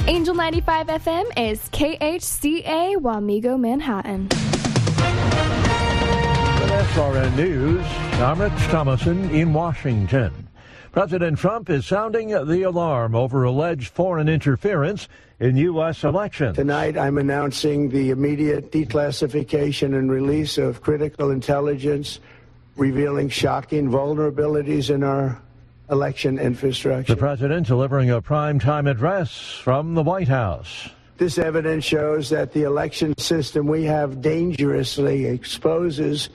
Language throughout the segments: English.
Angel 95 FM is KHCA Wamego, Manhattan. With SRN News, I'm Rich Thomason in Washington. President Trump is sounding the alarm over alleged foreign interference in U.S. elections. Tonight, I'm announcing the immediate declassification and release of critical intelligence revealing shocking vulnerabilities in our election infrastructure. The president delivering a primetime address from the White House. This evidence shows that the election system we have dangerously exposes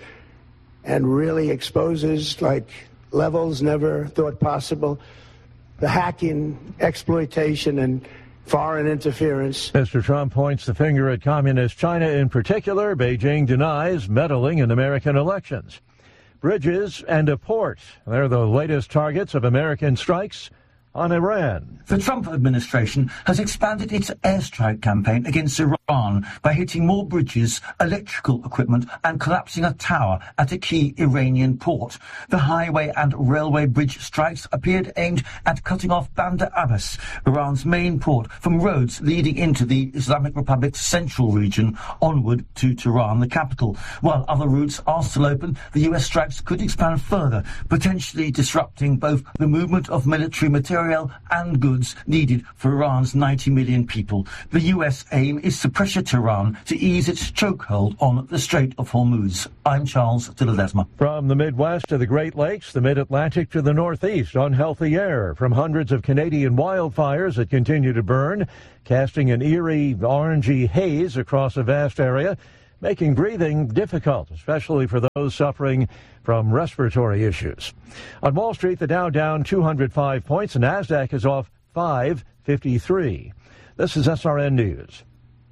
like levels never thought possible, the hacking, exploitation, and foreign interference. Mr. Trump points the finger at communist China in particular. Beijing denies meddling in American elections. Bridges and a port, they're the latest targets of American strikes on Iran. The Trump administration has expanded its airstrike campaign against Iran by hitting more bridges, electrical equipment, and collapsing a tower at a key Iranian port. The highway and railway bridge strikes appeared aimed at cutting off Bandar Abbas, Iran's main port, from roads leading into the Islamic Republic's central region onward to Tehran, the capital. While other routes are still open, the US strikes could expand further, potentially disrupting both the movement of military material and goods needed for Iran's 90 million people. The US aim is to pressure Tehran to ease its chokehold on the Strait of Hormuz. I'm Charles de Ledesma. From the Midwest to the Great Lakes, the Mid-Atlantic to the Northeast, unhealthy air from hundreds of Canadian wildfires that continue to burn, casting an eerie orangey haze across a vast area, making breathing difficult, especially for those suffering from respiratory issues. On Wall Street, the Dow down 205 points, and NASDAQ is off 553. This is SRN News.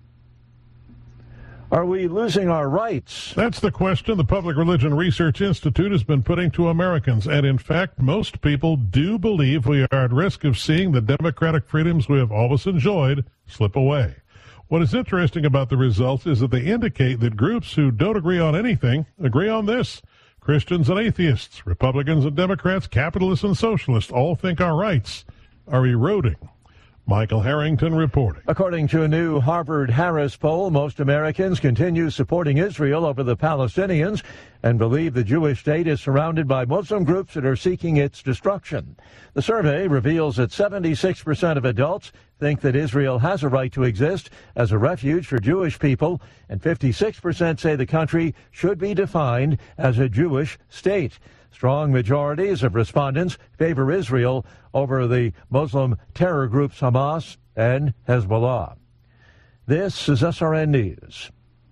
Are we losing our rights? That's the question the Public Religion Research Institute has been putting to Americans. And in fact, most people do believe we are at risk of seeing the democratic freedoms we have always enjoyed slip away. What is interesting about the results is that they indicate that groups who don't agree on anything agree on this. Christians and atheists, Republicans and Democrats, capitalists and socialists all think our rights are eroding. Michael Harrington reporting. According to a new Harvard-Harris poll, most Americans continue supporting Israel over the Palestinians and believe the Jewish state is surrounded by Muslim groups that are seeking its destruction. The survey reveals that 76% of adults think that Israel has a right to exist as a refuge for Jewish people, and 56% say the country should be defined as a Jewish state. Strong majorities of respondents favor Israel over the Muslim terror groups Hamas and Hezbollah. This is SRN News.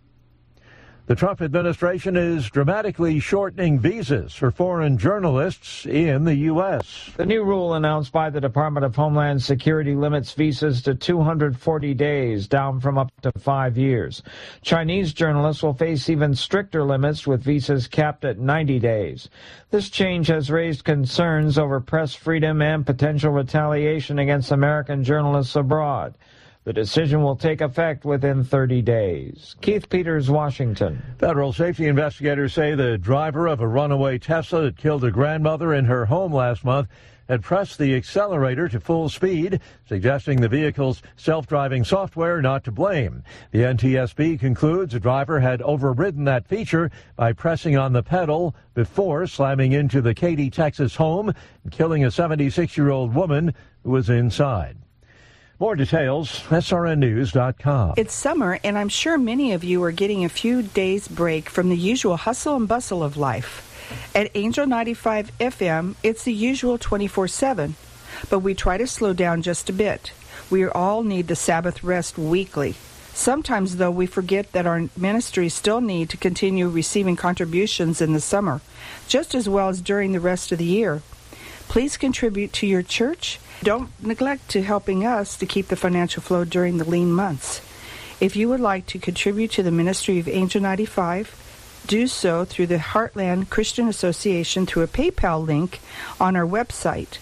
The Trump administration is dramatically shortening visas for foreign journalists in the U.S. The new rule announced by the Department of Homeland Security limits visas to 240 days, down from up to 5 years. Chinese journalists will face even stricter limits, with visas capped at 90 days. This change has raised concerns over press freedom and potential retaliation against American journalists abroad. The decision will take effect within 30 days. Keith Peters, Washington. Federal safety investigators say the driver of a runaway Tesla that killed a grandmother in her home last month had pressed the accelerator to full speed, suggesting the vehicle's self-driving software not to blame. The NTSB concludes the driver had overridden that feature by pressing on the pedal before slamming into the Katy, Texas home and killing a 76-year-old woman who was inside. More details, srnnews.com. It's summer, and I'm sure many of you are getting a few days break from the usual hustle and bustle of life. At Angel 95 FM, it's the usual 24/7, but we try to slow down just a bit. We all need the Sabbath rest weekly. Sometimes, though, we forget that our ministries still need to continue receiving contributions in the summer, just as well as during the rest of the year. Please contribute to your church. Don't neglect to helping us to keep the financial flow during the lean months. If you would like to contribute to the ministry of Angel 95, do so through the Heartland Christian Association through a PayPal link on our website,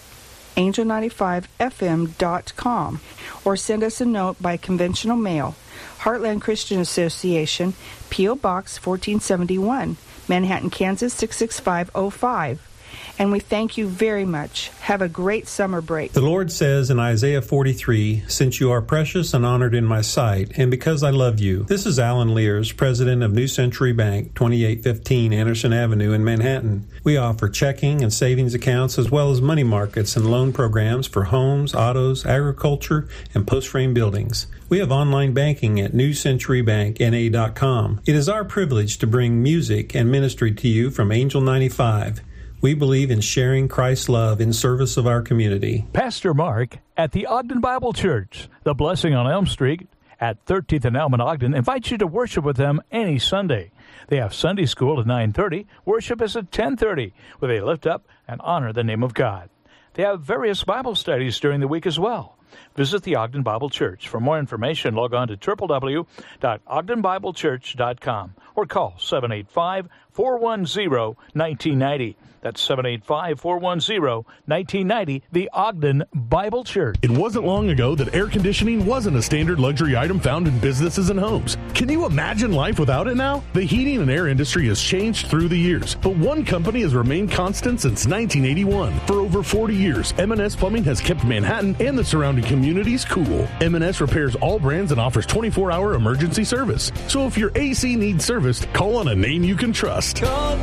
angel95fm.com, or send us a note by conventional mail, Heartland Christian Association, P.O. Box 1471, Manhattan, Kansas 66505. And we thank you very much. Have a great summer break. The Lord says in Isaiah 43, "Since you are precious and honored in my sight, and because I love you." This is Alan Lears, president of New Century Bank, 2815 Anderson Avenue in Manhattan. We offer checking and savings accounts as well as money markets and loan programs for homes, autos, agriculture, and post-frame buildings. We have online banking at newcenturybankna.com. It is our privilege to bring music and ministry to you from Angel 95. We believe in sharing Christ's love in service of our community. Pastor Mark at the Ogden Bible Church, the Blessing on Elm Street at 13th and Elm in Ogden, invites you to worship with them any Sunday. They have Sunday school at 9:30. Worship is at 10:30, where they lift up and honor the name of God. They have various Bible studies during the week as well. Visit the Ogden Bible Church. For more information, log on to www.ogdenbiblechurch.com or call 785-410-1990. That's 785-410-1990, the Ogden Bible Church. It wasn't long ago that air conditioning wasn't a standard luxury item found in businesses and homes. Can you imagine life without it now? The heating and air industry has changed through the years, but one company has remained constant since 1981. For over 40 years, M&S Plumbing has kept Manhattan and the surrounding communities cool. M&S repairs all brands and offers 24-hour emergency service. So if your AC needs serviced, call on a name you can trust.